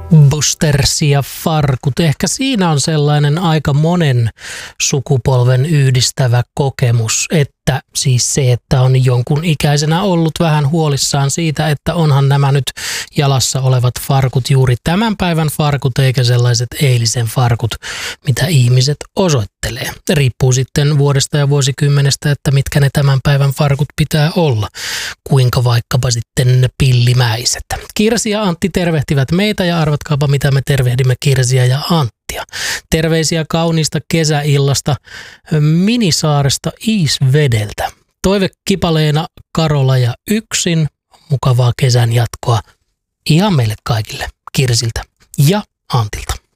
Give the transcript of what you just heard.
Busters ja farkut. Ehkä siinä on sellainen aika monen sukupolven yhdistävä kokemus, että siis se, että on jonkun ikäisenä ollut vähän huolissaan siitä, että onhan nämä nyt jalassa olevat farkut juuri tämän päivän farkut eikä sellaiset eilisen farkut, mitä ihmiset osoittelee. Riippuu sitten vuodesta ja vuosikymmenestä, että mitkä ne tämän päivän farkut pitää olla, kuinka vaikkapa sitten pillimäiset. Kirsi ja Antti tervehtivät meitä ja arvatkaapa mitä me tervehdimme Kirsiä ja Anttia. Terveisiä kauniista kesäillasta Minisaaresta Iisvedeltä. Toive kipaleena Karola ja yksin. Mukavaa kesän jatkoa ihan meille kaikille Kirsiltä ja Antilta.